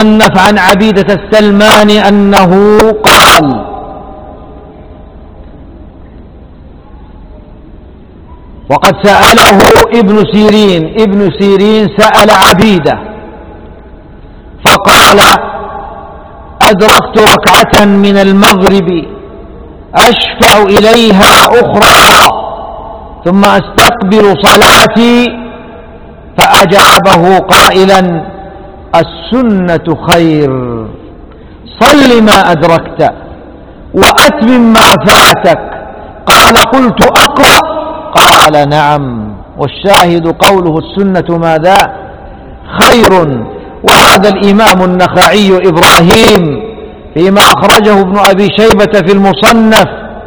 المصنف عن عبيدة السلماني أنه قال: وقد سأله ابن سيرين سأل عبيدة فقال: أدركت ركعة من المغرب أشفع إليها أخرى ثم أستقبل صلاتي، فأجابه قائلا: السنة خير، صل ما أدركت وأتمم ما فاتك. قال: قلت أقرأ؟ قال: نعم. والشاهد قوله السنة ماذا؟ خير. وهذا الإمام النخعي إبراهيم فيما أخرجه ابن أبي شيبة في المصنف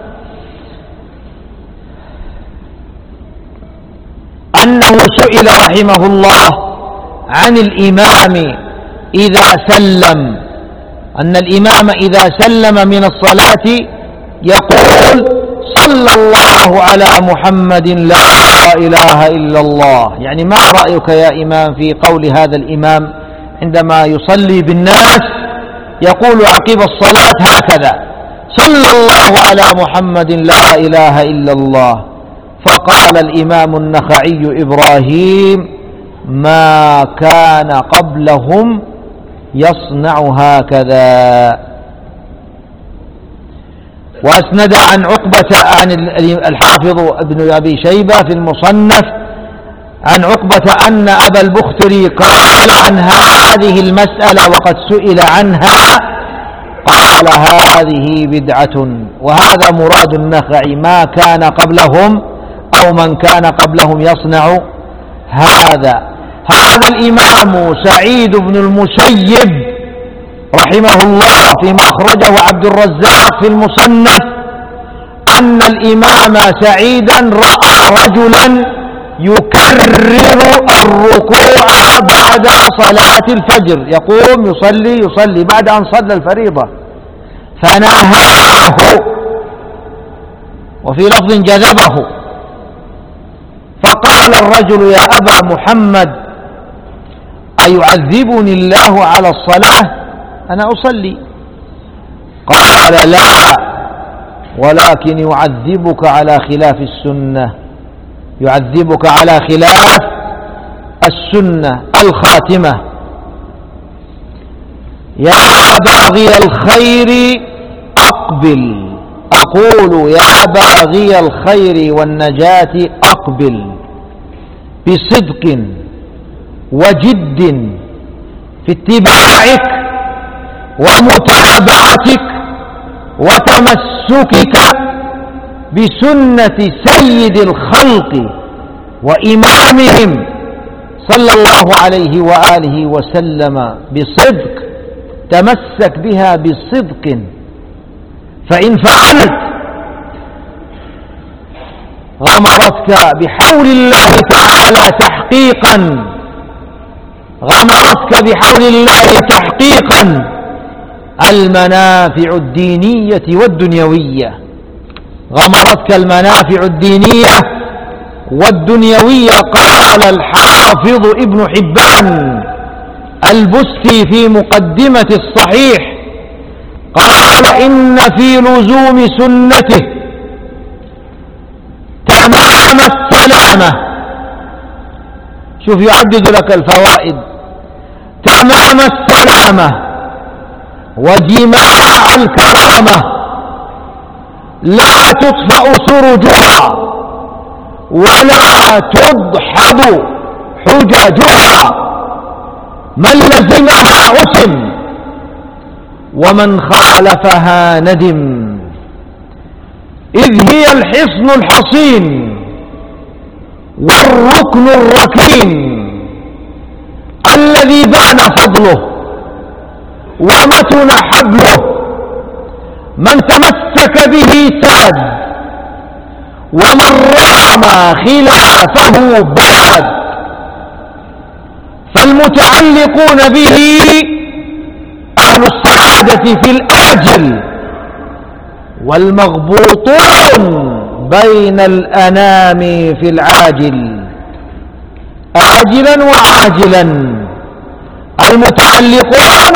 أنه سئل رحمه الله عن الإمام إذا سلم، أن الإمام إذا سلم من الصلاة يقول: صلى الله على محمد لا إله إلا الله. يعني ما رأيك يا إمام في قول هذا الإمام عندما يصلي بالناس يقول عقب الصلاة هكذا: صلى الله على محمد لا إله إلا الله؟ فقال الإمام النخعي إبراهيم: ما كان قبلهم يصنع هكذا. وأسند عن عقبة عن الحافظ ابن أبي شيبة في المصنف عن عقبة أن أبا البختري قال عن هذه المسألة وقد سئل عنها، قال: هذه بدعة. وهذا مراد النخعي: ما كان قبلهم أو من كان قبلهم يصنع هذا. هذا الإمام سعيد بن المسيب رحمه الله فيما أخرجه عبد الرزاق في المصنف أن الإمام سعيدا رأى رجلا يكرر الركوع بعد صلاة الفجر، يقوم يصلي بعد أن صلى الفريضة، فنهاه، وفي لفظ جذبه، فقال الرجل: يا أبا محمد، أيعذبني الله على الصلاة؟ أنا أصلي. قال: لا، ولكن يعذبك على خلاف السنة، يعذبك على خلاف السنة. الخاتمة: يا باغي الخير أقبل، أقول يا باغي الخير والنجاة أقبل بصدق وجد في اتباعك ومتابعتك وتمسكك بسنة سيد الخلق وإمامهم صلى الله عليه وآله وسلم بصدق، تمسك بها بصدق، فإن فعلت غمرتك بحول الله تعالى تحقيقا، غمرتك بحول الله تحقيقا المنافع الدينية والدنيوية، غمرتك المنافع الدينية والدنيوية. قال الحافظ ابن حبان البستي في مقدمة الصحيح، قال: إن في لزوم سنته تمام السلامة. شوف يعدد لك الفوائد: تمام السلامة وجماع الكرامة، لا تطفأ سرجها ولا تدحض حججها، من لزمها أثم ومن خالفها ندم، إذ هي الحصن الحصين والركن الركين الذي بان فضله ومتن حبله، من تمسك به ساد ومن رام خلافه باد، فالمتعلقون به أهل السعادة في الآجل، والمغبوطون بين الأنام في العاجل، آجلا وعاجلا. المتعلقون